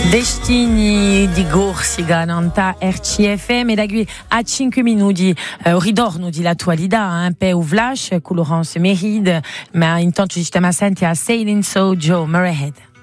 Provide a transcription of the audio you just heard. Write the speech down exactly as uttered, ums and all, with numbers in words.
Destini di Corsica, Nanta R C F M, e da qui a cinque minuti eh, ridorno di l'attualità, un po' o flash con Laurence Meride, ma intanto ci stiamo a sentire a Sailing So Joe Murrayhead.